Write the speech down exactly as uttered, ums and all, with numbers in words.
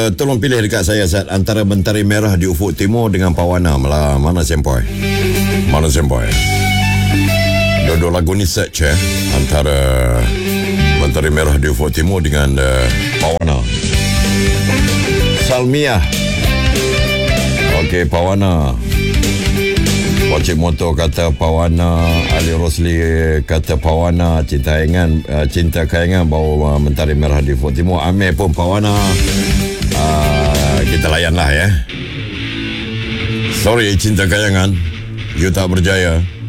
uh, tolong pilih dekat saya Zat, antara Mentari Merah di Ufuk Timur dengan Pawana. Malah mana sempoi? Mana sempoi? Dua-dua lagu ni search eh, antara Mentari Merah di Ufuk Timur dengan uh, Pawana. Salmiah. Okey, Pawana. Wajib Moto kata Pawana, Ali Rosli kata Pawana, Cinta Kayangan, uh, Cinta Kayangan bawa uh, Mentari Merah di Ufuk Timur. Amir pun Pawana. Uh, kita layanlah ya. Sorry Cinta Kayangan, you tak berjaya.